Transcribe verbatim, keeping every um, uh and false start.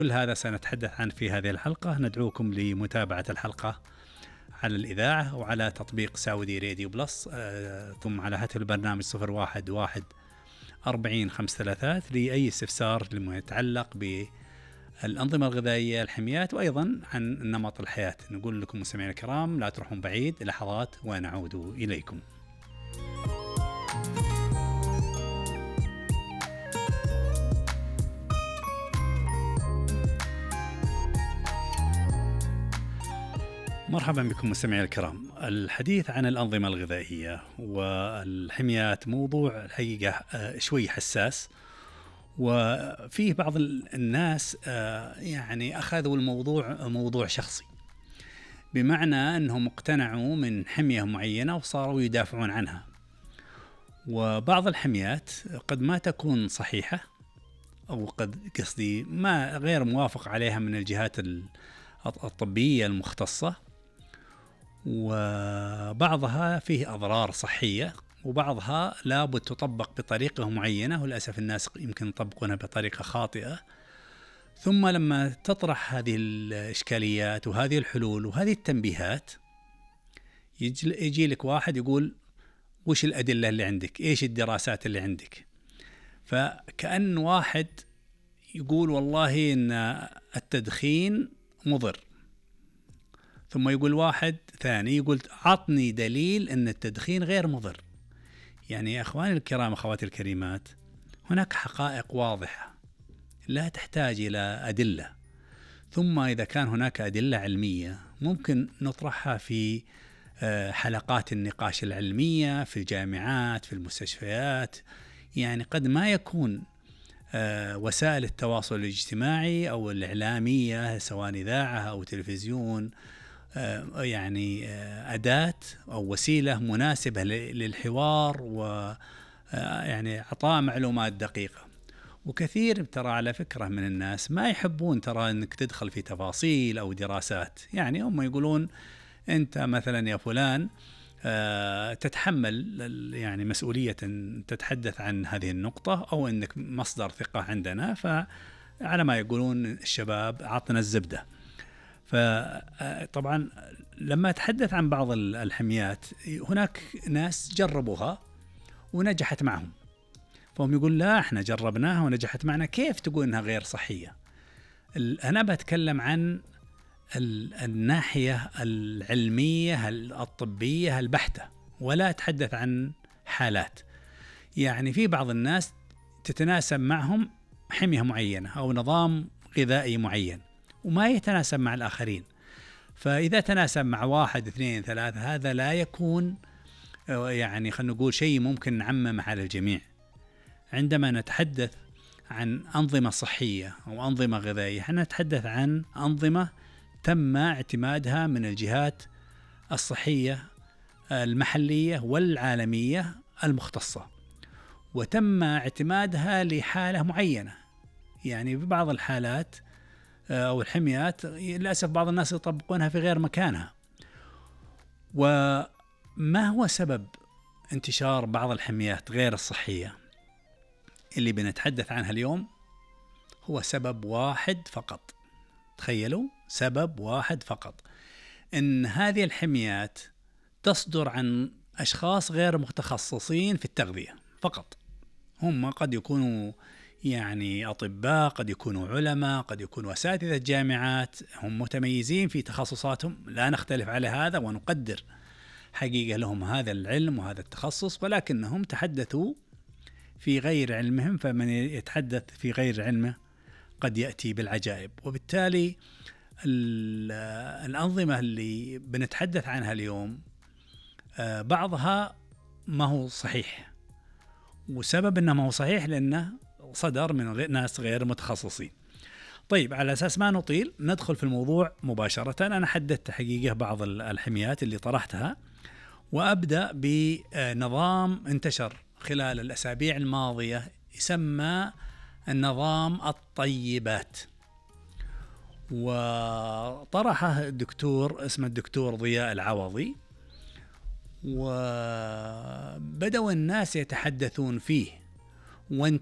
كل هذا سنتحدث عنه في هذه الحلقة. ندعوكم لمتابعة الحلقة على الإذاعة وعلى تطبيق سعودي راديو بلس، آه، ثم على هاتف البرنامج صفر واحد واحد أربعين خمس ثلاثات لأي استفسار لما يتعلق بالأنظمة الغذائية، الحميات، وأيضا عن نمط الحياة. نقول لكم مستمعينا الكرام لا تروحون بعيد، لحظات ونعود إليكم. مرحبا بكم مستمعي الكرام. الحديث عن الأنظمة الغذائية والحميات موضوع الحقيقة شوي حساس، وفيه بعض الناس يعني أخذوا الموضوع موضوع شخصي، بمعنى أنهم اقتنعوا من حمية معينة وصاروا يدافعون عنها. وبعض الحميات قد ما تكون صحيحة، أو قد قصدي ما غير موافق عليها من الجهات الطبية المختصة، وبعضها فيه أضرار صحية، وبعضها لابد تطبق بطريقة معينة، وللأسف الناس يمكن يطبقونها بطريقة خاطئة. ثم لما تطرح هذه الإشكاليات وهذه الحلول وهذه التنبيهات، يجي لك واحد يقول وش الأدلة اللي عندك؟ إيش الدراسات اللي عندك؟ فكأن واحد يقول والله إن التدخين مضر، ثم يقول واحد ثاني يقول عطني دليل أن التدخين غير مضر. يعني يا أخواني الكرام، أخواتي الكريمات، هناك حقائق واضحة لا تحتاج إلى أدلة. ثم إذا كان هناك أدلة علمية ممكن نطرحها في حلقات النقاش العلمية في الجامعات، في المستشفيات. يعني قد ما يكون وسائل التواصل الاجتماعي أو الإعلامية سواء إذاعة أو تلفزيون يعني أداة أو وسيلة مناسبة للحوار ويعني إعطاء معلومات دقيقة. وكثير ترى على فكرة من الناس ما يحبون ترى أنك تدخل في تفاصيل أو دراسات. يعني هم يقولون أنت مثلا يا فلان تتحمل يعني مسؤولية تتحدث عن هذه النقطة، أو أنك مصدر ثقة عندنا، فعلى ما يقولون الشباب عطنا الزبدة. فطبعا لما أتحدث عن بعض الحميات، هناك ناس جربوها ونجحت معهم، فهم يقول لا احنا جربناها ونجحت معنا، كيف تقول انها غير صحية؟ أنا بتكلم عن الناحية العلمية الطبية البحتة، ولا أتحدث عن حالات. يعني في بعض الناس تتناسب معهم حمية معينة أو نظام غذائي معين وما يتناسب مع الآخرين. فإذا تناسب مع واحد اثنين ثلاثة، هذا لا يكون يعني خلينا نقول شيء ممكن نعمم على الجميع. عندما نتحدث عن أنظمة صحية أو أنظمة غذائية، احنا نتحدث عن أنظمة تم اعتمادها من الجهات الصحية المحلية والعالمية المختصة، وتم اعتمادها لحالة معينة. يعني في بعض الحالات أو الحميات للأسف بعض الناس يطبقونها في غير مكانها. وما هو سبب انتشار بعض الحميات غير الصحية اللي بنتحدث عنها اليوم؟ هو سبب واحد فقط. تخيلوا، سبب واحد فقط، إن هذه الحميات تصدر عن أشخاص غير متخصصين في التغذية فقط. هم قد يكونوا يعني أطباء، قد يكونوا علماء، قد يكونوا أساتذة جامعات، هم متميزين في تخصصاتهم، لا نختلف على هذا ونقدر حقيقة لهم هذا العلم وهذا التخصص، ولكنهم تحدثوا في غير علمهم، فمن يتحدث في غير علمه قد يأتي بالعجائب. وبالتالي الأنظمة اللي بنتحدث عنها اليوم بعضها ما هو صحيح، وسبب أنه ما هو صحيح لأنه صدر من ناس غير متخصصين. طيب، على أساس ما نطيل ندخل في الموضوع مباشرة. أنا حددت حقيقة بعض الحميات اللي طرحتها، وأبدأ بنظام انتشر خلال الأسابيع الماضية يسمى النظام الطيبات، وطرحه الدكتور اسمه الدكتور ضياء العوضي، وبدأوا الناس يتحدثون فيه وانت